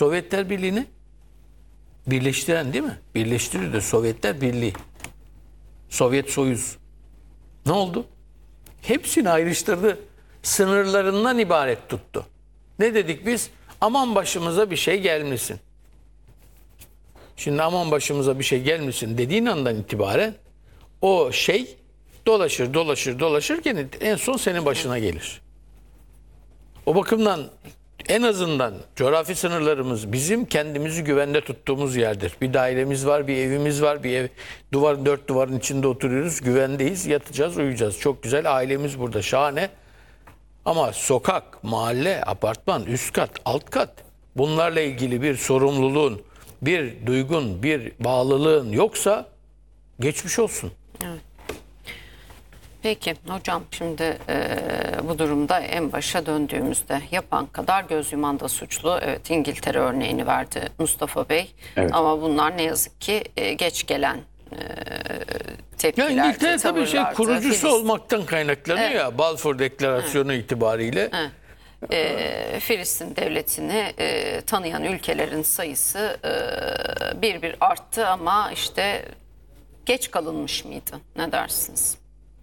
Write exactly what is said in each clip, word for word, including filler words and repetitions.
Sovyetler Birliği'ni birleştiren değil mi? Birleştiriyor da Sovyetler Birliği. Sovyet Soyuz. Ne oldu? Hepsini ayrıştırdı. Sınırlarından ibaret tuttu. Ne dedik biz? Aman başımıza bir şey gelmesin. Şimdi aman başımıza bir şey gelmesin dediğin andan itibaren o şey dolaşır dolaşır dolaşır gene en son senin başına gelir. O bakımdan en azından coğrafi sınırlarımız bizim kendimizi güvende tuttuğumuz yerdir. Bir dairemiz var, bir evimiz var, bir ev, duvar dört duvarın içinde oturuyoruz, güvendeyiz, yatacağız, uyuyacağız. Çok güzel, ailemiz burada, şahane. Ama sokak, mahalle, apartman, üst kat, alt kat bunlarla ilgili bir sorumluluğun, bir duygun, bir bağlılığın yoksa geçmiş olsun. Evet. Peki hocam, şimdi e, bu durumda en başa döndüğümüzde yapan kadar göz yuman da suçlu. Evet, İngiltere örneğini verdi Mustafa Bey. Evet. Ama bunlar ne yazık ki e, geç gelen e, tepkilerdi. Ya İngiltere tabii şey kurucusu Filistin olmaktan kaynaklanıyor evet. ya Balfour Deklarasyonu evet. itibariyle. Evet. E, Filistin devletini e, tanıyan ülkelerin sayısı e, bir bir arttı ama işte geç kalınmış mıydı? Ne dersiniz?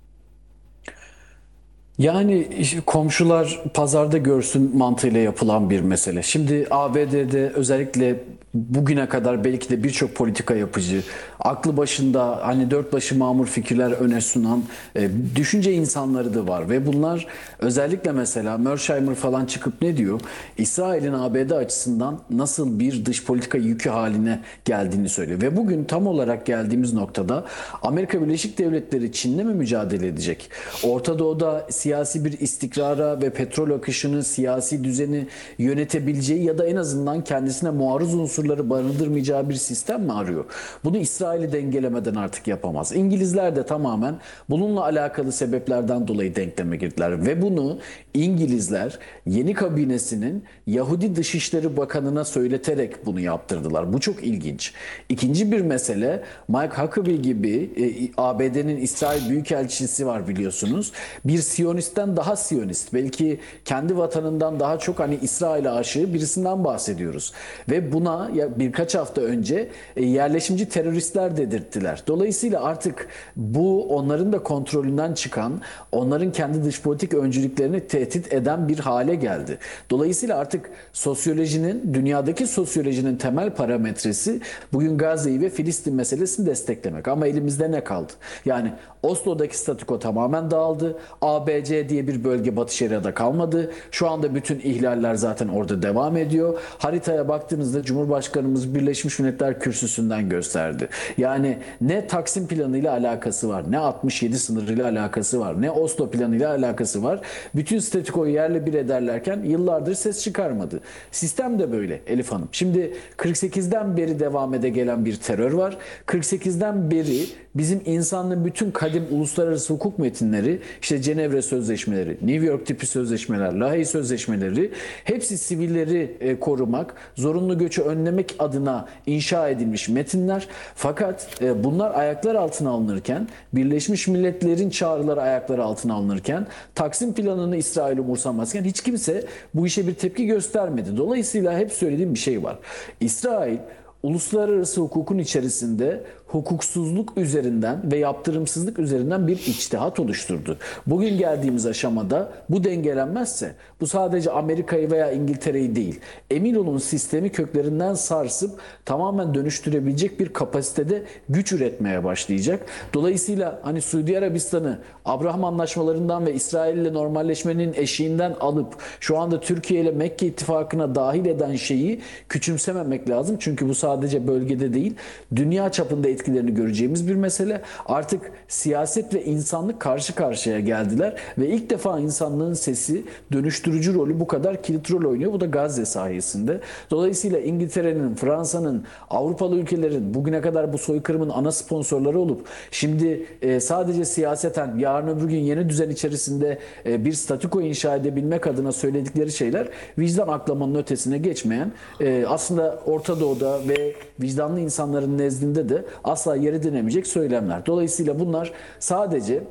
Yani komşular pazarda görsün mantığıyla yapılan bir mesele. Şimdi A B D'de özellikle bugüne kadar belki de birçok politika yapıcı, aklı başında hani dört başı mamur fikirler öne sunan e, düşünce insanları da var. Ve bunlar özellikle mesela Mersheimer falan çıkıp ne diyor? İsrail'in A B D açısından nasıl bir dış politika yükü haline geldiğini söylüyor. Ve bugün tam olarak geldiğimiz noktada Amerika Birleşik Devletleri Çin'le mi mücadele edecek? Orta Doğu'da siyasi bir istikrara ve petrol akışını, siyasi düzeni yönetebileceği ya da en azından kendisine muarız unsurları barındırmayacağı bir sistem mi arıyor? Bunu İsrail'i dengelemeden artık yapamaz. İngilizler de tamamen bununla alakalı sebeplerden dolayı denkleme girdiler ve bunu İngilizler yeni kabinesinin Yahudi Dışişleri Bakanı'na söyleterek bunu yaptırdılar. Bu çok ilginç. İkinci bir mesele, Mike Huckabee gibi e, A B D'nin İsrail Büyükelçisi var biliyorsunuz. Bir Siyonistten daha Siyonist, belki kendi vatanından daha çok hani İsrail'e aşığı birisinden bahsediyoruz. Ve buna ya birkaç hafta önce e, yerleşimci teröristler dedirttiler. Dolayısıyla artık bu onların da kontrolünden çıkan, onların kendi dış politik öncülüklerini tehdit eden bir hale geldi. Dolayısıyla artık sosyolojinin, dünyadaki sosyolojinin temel parametresi bugün Gazze'yi ve Filistin meselesini desteklemek. Ama elimizde ne kaldı? Yani Oslo'daki statüko tamamen dağıldı. A B C diye bir bölge Batı Şeria'da kalmadı. Şu anda bütün ihlaller zaten orada devam ediyor. Haritaya baktığınızda Cumhurbaşkanımız Birleşmiş Milletler Kürsüsü'nden gösterdi. Yani ne Taksim planıyla alakası var, ne altmış yedi sınırıyla alakası var, ne Oslo planıyla alakası var. Bütün statükoyu yerle bir ederlerken yıllardır ses çıkarmadı. Sistem de böyle Elif Hanım. Şimdi kırk sekizden beri devam ede gelen bir terör var. kırk sekizden beri bizim insanlığın bütün kadim uluslararası hukuk metinleri, işte Cenevre Sözleşmeleri, New York tipi sözleşmeler, Lahey Sözleşmeleri, hepsi sivilleri e, korumak, zorunlu göçü önlemek adına inşa edilmiş metinler. Fakat e, bunlar ayaklar altına alınırken, Birleşmiş Milletler'in çağrıları ayaklar altına alınırken, Taksim planını İsrail umursamazken hiç kimse bu işe bir tepki göstermedi. Dolayısıyla hep söylediğim bir şey var. İsrail uluslararası hukukun içerisinde hukuksuzluk üzerinden ve yaptırımsızlık üzerinden bir içtihat oluşturdu. Bugün geldiğimiz aşamada bu dengelenmezse bu sadece Amerika'yı veya İngiltere'yi değil, emin olun sistemi köklerinden sarsıp tamamen dönüştürebilecek bir kapasitede güç üretmeye başlayacak. Dolayısıyla hani Suudi Arabistan'ı Abraham Anlaşmalarından ve İsrail ile normalleşmenin eşiğinden alıp şu anda Türkiye ile Mekke ittifakına dahil eden şeyi küçümsememek lazım. Çünkü bu sadece bölgede değil, dünya çapında etkilerini göreceğimiz bir mesele. Artık siyaset ve insanlık karşı karşıya geldiler ve ilk defa insanlığın sesi dönüştürücü rolü bu kadar kilit rol oynuyor. Bu da Gazze sayesinde. Dolayısıyla İngiltere'nin, Fransa'nın, Avrupalı ülkelerin bugüne kadar bu soykırımın ana sponsorları olup şimdi e, sadece siyaseten yarın öbür gün yeni düzen içerisinde e, bir statüko inşa edebilmek adına söyledikleri şeyler vicdan aklamanın ötesine geçmeyen, e, aslında Orta Doğu'da ve vicdanlı insanların nezdinde de asla yeri denemeyecek söylemler. Dolayısıyla bunlar sadece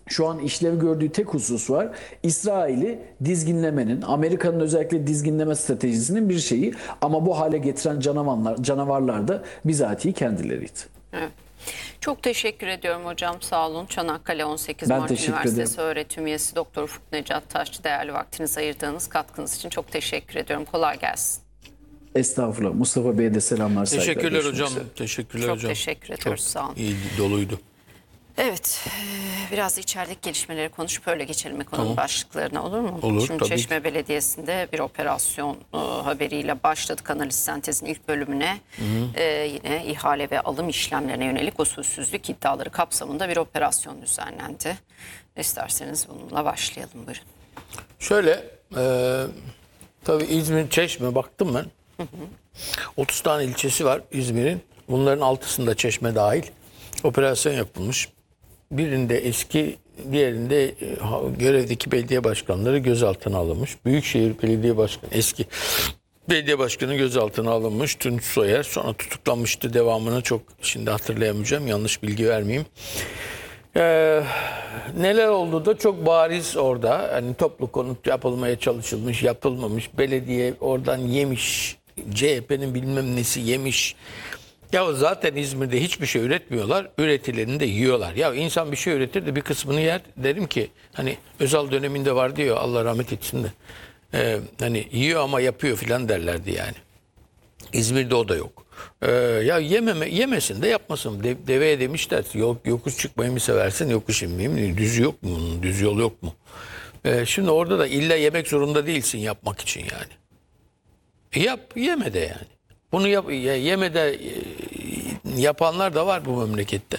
Şu an işlev gördüğü tek husus var. İsrail'i dizginlemenin, Amerika'nın özellikle dizginleme stratejisinin bir şeyi. Ama bu hale getiren canavarlar, canavarlar da bizatihi kendileriydi. Evet. Çok teşekkür ediyorum hocam. Sağ olun. Çanakkale on sekiz Ben Mart teşekkür Üniversitesi ederim. öğretim üyesi Doktor Ufuk Necat Taşçı, değerli vaktinizi ayırdığınız katkınız için çok teşekkür ediyorum. Kolay gelsin. Estağfurullah. Mustafa Bey'e de selamlar, saygılar. Teşekkürler Görüşmek hocam. üzere. Teşekkürler Çok hocam. teşekkür ediyoruz. Çok Sağ olun. iyi, doluydu. Evet, e, biraz da içerideki gelişmeleri konuşup öyle geçelim ekonomi Tamam. başlıklarına, olur mu? Olur, Şimdi tabii Çeşme Belediyesi'nde bir operasyon e, haberiyle başladık. Analiz sentezin ilk bölümüne e, yine ihale ve alım işlemlerine yönelik usulsüzlük iddiaları kapsamında bir operasyon düzenlendi. İsterseniz bununla başlayalım, buyurun. Şöyle, e, tabii İzmir, Çeşme baktım ben. otuz tane ilçesi var İzmir'in. Bunların altısında Çeşme dahil. Operasyon yapılmış. Birinde eski, diğerinde e, görevdeki belediye başkanları gözaltına alınmış. Büyükşehir Belediye Başkanı, eski belediye başkanı gözaltına alınmış. Tunç Soyer sonra tutuklanmıştı. Devamını çok şimdi hatırlayamayacağım. Yanlış bilgi vermeyeyim. Ee, neler oldu da çok bariz orada. Hani toplu konut yapılmaya çalışılmış, yapılmamış. Belediye oradan yemiş. C H P'nin bilmem nesi yemiş. Ya zaten İzmir'de hiçbir şey üretmiyorlar. Üretileni de yiyorlar. Ya insan bir şey üretir de bir kısmını yer. Derim ki hani Özal döneminde var diyor, Allah rahmet etsin de. Ee, hani yiyor ama yapıyor filan derlerdi yani. İzmir'de o da yok. Ee, ya yememe, yemesin de yapmasın. De, deveye demişler yok, yokuş çıkmayı mı seversin, yokuş inmeyi mi? Düzü yok mu bunun? Düz yol yok mu? Ee, şimdi orada da illa yemek zorunda değilsin yapmak için yani. E yap, yeme de yani. Bunu yap, yeme de e, yapanlar da var bu memlekette.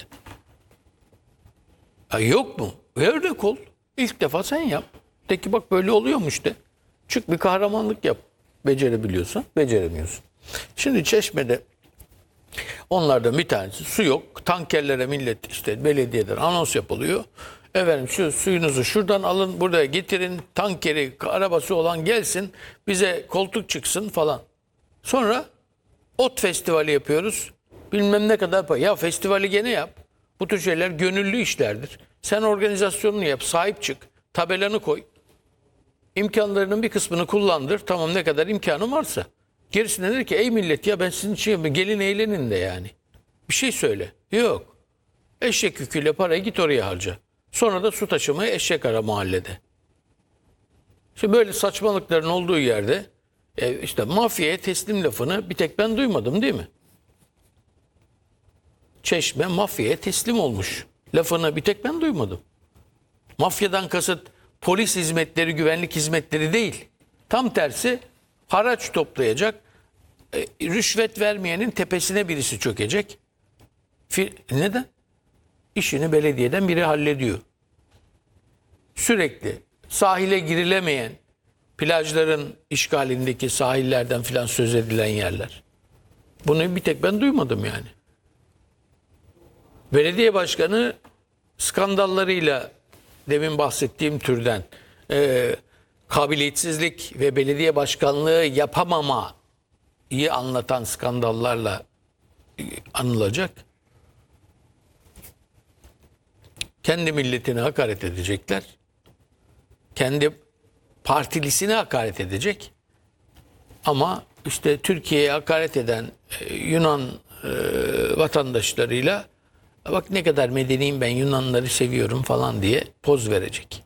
Ha, yok mu? Örnek ol. İlk defa sen yap. De ki bak böyle oluyormuş de. Çık bir kahramanlık yap. Becerebiliyorsan, beceremiyorsun. Şimdi Çeşme'de onlardan bir tanesi su yok. Tankerlere millet işte belediyeden anons yapılıyor. Efendim şu suyunuzu şuradan alın, buraya getirin. Tankeri, arabası olan gelsin, bize koltuk çıksın falan. Sonra ot festivali yapıyoruz. Bilmem ne kadar para. Ya festivali gene yap. Bu tür şeyler gönüllü işlerdir. Sen organizasyonunu yap, sahip çık, tabelanı koy. İmkanlarının bir kısmını kullandır. Tamam, ne kadar imkanın varsa. Gerisine der ki ey millet ya ben sizin için yapayım. Gelin eğlenin de yani. Bir şey söyle. Yok. Eşek yüküyle parayı git oraya harca. Sonra da su taşımaya eşek ara mahallede. Şimdi böyle saçmalıkların olduğu yerde e, işte mafyaya teslim lafını bir tek ben duymadım değil mi? Çeşme mafyaya teslim olmuş. Lafını bir tek ben duymadım. Mafyadan kasıt polis hizmetleri, güvenlik hizmetleri değil. Tam tersi haraç toplayacak, e, rüşvet vermeyenin tepesine birisi çökecek. Fi- Neden? İşini belediyeden biri hallediyor. Sürekli sahile girilemeyen, plajların işgalindeki sahillerden filan söz edilen yerler. Bunu bir tek ben duymadım yani. Belediye başkanı skandallarıyla, demin bahsettiğim türden e, kabiliyetsizlik ve belediye başkanlığı yapamamayı anlatan skandallarla e, anılacak. Kendi milletine hakaret edecekler. Kendi partilisine hakaret edecek. Ama işte Türkiye'ye hakaret eden e, Yunan e, vatandaşlarıyla bak ne kadar medeniyim ben, Yunanları seviyorum falan diye poz verecek.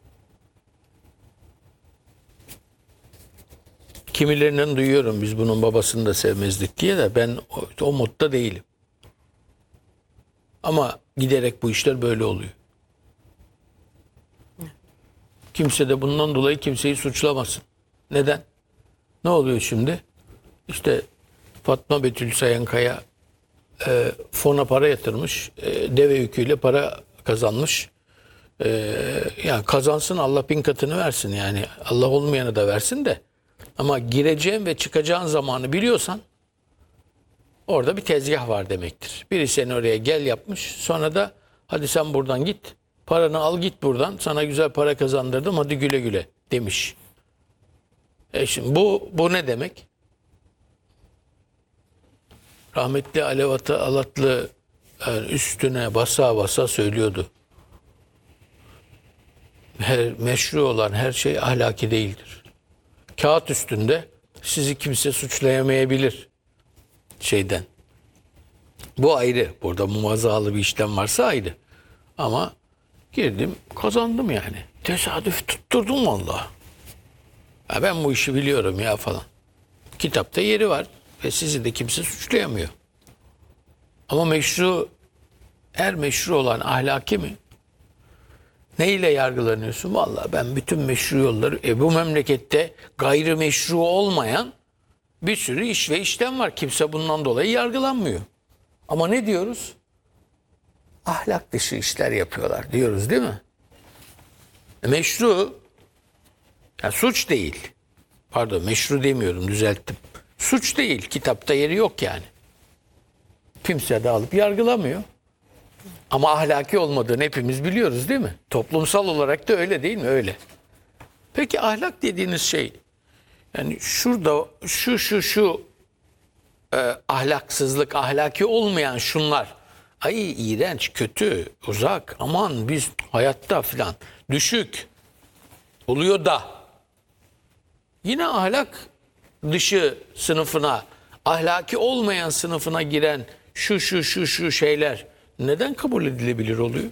Kimilerinden duyuyorum biz bunun babasını da sevmezdik diye, de ben o, o modda değilim. Ama giderek bu işler böyle oluyor. Kimse de bundan dolayı kimseyi suçlamasın. Neden? Ne oluyor şimdi? İşte Fatma Betül Sayankaya e, fona para yatırmış. E, deve yüküyle para kazanmış. E, yani kazansın, Allah bin katını versin yani. Allah olmayanı da versin de. Ama gireceğin ve çıkacağın zamanı biliyorsan orada bir tezgah var demektir. Biri seni oraya gel yapmış. Sonra da hadi sen buradan git. Paranı al git buradan. Sana güzel para kazandırdım. Hadi güle güle demiş. E şimdi bu, bu ne demek? Rahmetli Alev Alatlı yani üstüne basa basa söylüyordu. her meşru olan her şey ahlaki değildir. Kağıt üstünde sizi kimse suçlayamayabilir şeyden. Bu ayrı. Burada muvazalı bir işlem varsa ayrı. Ama girdim, kazandım yani. Tesadüf tutturdum vallahi. Ya ben bu işi biliyorum ya falan. Kitapta yeri var ve sizi de kimse suçlayamıyor. Ama meşru, her meşru olan ahlaki mi? Neyle yargılanıyorsun? Vallahi ben bütün meşru yolları, e bu memlekette gayrimeşru olmayan bir sürü iş ve işlem var. Kimse bundan dolayı yargılanmıyor. Ama ne diyoruz? Ahlak dışı işler yapıyorlar diyoruz değil mi? E meşru, ya suç değil. Pardon, meşru demiyorum, düzelttim. Suç değil, kitapta yeri yok yani. Kimse de alıp yargılamıyor. Ama ahlaki olmadığını hepimiz biliyoruz değil mi? Toplumsal olarak da öyle değil mi? Öyle. Peki ahlak dediğiniz şey, yani şurada şu şu şu e, ahlaksızlık, ahlaki olmayan şunlar. Ay iğrenç, kötü, uzak, aman biz hayatta filan düşük oluyor da yine ahlak dışı sınıfına, ahlaki olmayan sınıfına giren şu şu şu şu şeyler neden kabul edilebilir oluyor?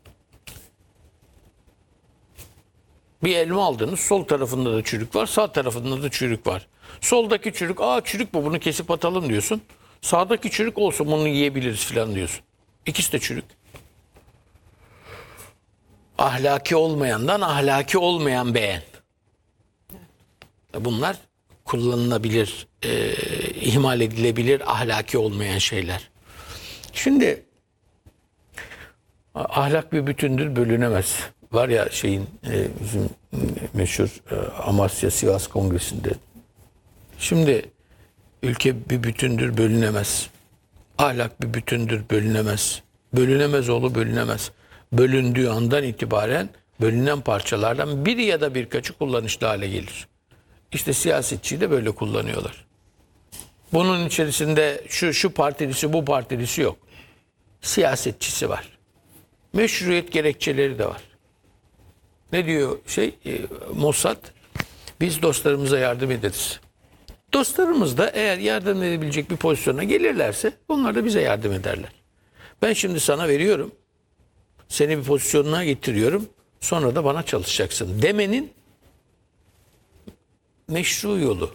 Bir elma aldınız, sol tarafında da çürük var, sağ tarafında da çürük var. Soldaki çürük, aa çürük bu, bunu kesip atalım diyorsun. Sağdaki çürük olsun, bunu yiyebiliriz filan diyorsun. İkisi de çürük. Ahlaki olmayandan ahlaki olmayan beğen. Bunlar kullanılabilir, e, ihmal edilebilir, ahlaki olmayan şeyler. Şimdi ahlak bir bütündür, bölünemez. Var ya şeyin e, bizim meşhur e, Amasya Sivas Kongresi'nde. Şimdi ülke bir bütündür, bölünemez. Ahlak bir bütündür, bölünemez. Bölünemez oğlu bölünemez. Bölündüğü andan itibaren bölünen parçalardan biri ya da birkaçı kullanışlı hale gelir. İşte siyasetçiyi de böyle kullanıyorlar. Bunun içerisinde şu şu partilisi, bu partilisi yok. Siyasetçisi var. Meşruiyet gerekçeleri de var. Ne diyor şey e, Mossad? Biz dostlarımıza yardım ederiz. Dostlarımız da eğer yardım edebilecek bir pozisyona gelirlerse onlar da bize yardım ederler. Ben şimdi sana veriyorum. Seni bir pozisyonuna getiriyorum. Sonra da bana çalışacaksın demenin meşru yolu.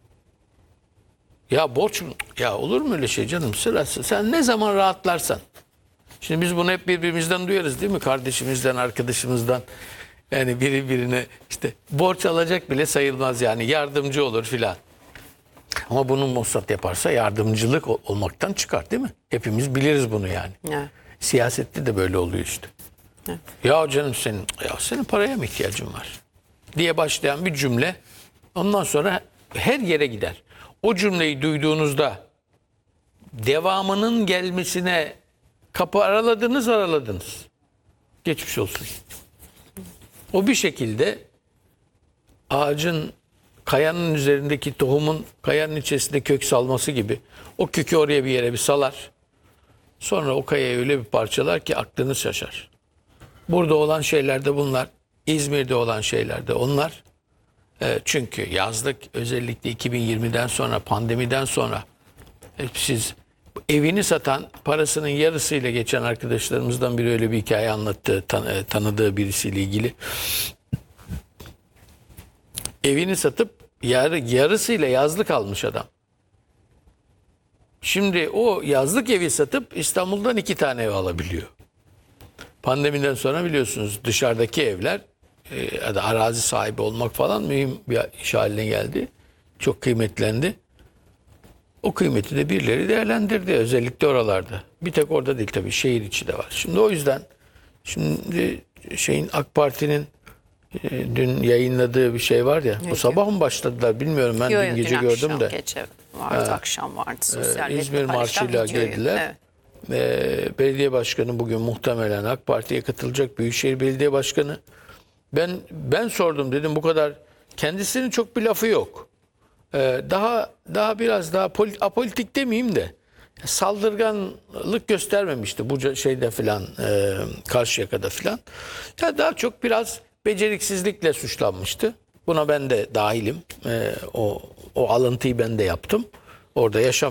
Ya borç mu? Ya olur mu öyle şey canım? Sırası. Sen ne zaman rahatlarsan. Şimdi biz bunu hep birbirimizden duyarız değil mi? Kardeşimizden, arkadaşımızdan. Yani biri birine işte borç alacak bile sayılmaz yani. Yardımcı olur filan. Ama bunu Mossad yaparsa yardımcılık ol- olmaktan çıkar değil mi? Hepimiz biliriz bunu yani. Evet. Siyasette de böyle oluyor işte. Evet. Ya canım senin, ya senin paraya mı ihtiyacın var? Diye başlayan bir cümle ondan sonra her yere gider. O cümleyi duyduğunuzda devamının gelmesine kapı araladınız araladınız. Geçmiş olsun. O bir şekilde ağacın, kayanın üzerindeki tohumun kayanın içerisinde kök salması gibi o kökü oraya bir yere bir salar. Sonra o kayayı öyle bir parçalar ki aklınız şaşar. Burada olan şeyler de bunlar. İzmir'de olan şeyler de onlar. E, çünkü yazlık özellikle iki bin yirmiden sonra, pandemiden sonra hep siz evini satan, parasının yarısıyla geçen arkadaşlarımızdan biri öyle bir hikaye anlattı, tan- e, tanıdığı birisiyle ilgili. Evini satıp yarı, yarısıyla yazlık almış adam. Şimdi o yazlık evi satıp İstanbul'dan iki tane ev alabiliyor. Pandemiden sonra biliyorsunuz dışarıdaki evler, e, ya da arazi sahibi olmak falan mühim bir iş haline geldi. Çok kıymetlendi. O kıymeti de birileri değerlendirdi özellikle oralarda. Bir tek orada değil tabii, şehir içi de var. Şimdi o yüzden şimdi şeyin AK Parti'nin e, dün yayınladığı bir şey var ya. Ne O sabah mı başladılar bilmiyorum, ben Yo, dün yo, gece gördüm akşam, de. Gece vardı, akşam vardı. Sosyal Ee, İzmir medyada paylaşılan marşıyla videoyu. geldiler. Evet. Ee, belediye başkanı bugün muhtemelen AK Parti'ye katılacak, Büyükşehir Belediye Başkanı. Ben ben sordum, dedim bu kadar, kendisinin çok bir lafı yok. Ee, daha daha biraz daha polit, apolitik demeyeyim de saldırganlık göstermemişti bu şeyde filan, e, Karşıyaka'da filan. Ya daha çok biraz beceriksizlikle suçlanmıştı. Buna ben de dahilim. Ee, o o alıntıyı ben de yaptım. Orada yaşam